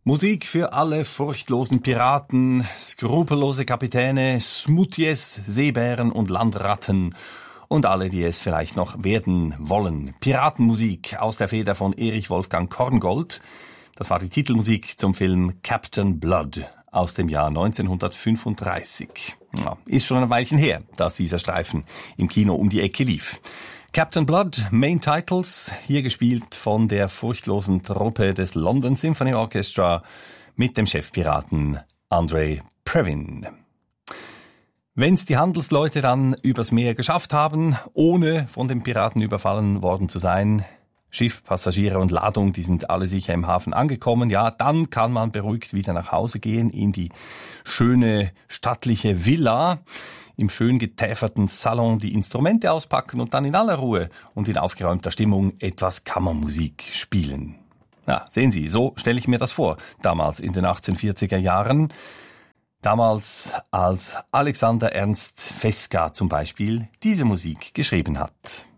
Musik für alle furchtlosen Piraten, skrupellose Kapitäne, Smutjes, Seebären und Landratten und alle, die es vielleicht noch werden wollen. Piratenmusik aus der Feder von Erich Wolfgang Korngold. Das war die Titelmusik zum Film Captain Blood aus dem Jahr 1935. Ja, ist schon ein Weilchen her, dass dieser Streifen im Kino um die Ecke lief. Captain Blood, Main Titles, hier gespielt von der furchtlosen Truppe des London Symphony Orchestra mit dem Chefpiraten Andre Previn. Wenn's die Handelsleute dann übers Meer geschafft haben, ohne von den Piraten überfallen worden zu sein, Schiff, Passagiere und Ladung, die sind alle sicher im Hafen angekommen, ja, dann kann man beruhigt wieder nach Hause gehen in die schöne, stattliche Villa, im schön getäferten Salon die Instrumente auspacken und dann in aller Ruhe und in aufgeräumter Stimmung etwas Kammermusik spielen. Ja, sehen Sie, so stelle ich mir das vor, damals in den 1840er Jahren. Damals, als Alexander Ernst Fesca zum Beispiel diese Musik geschrieben hat.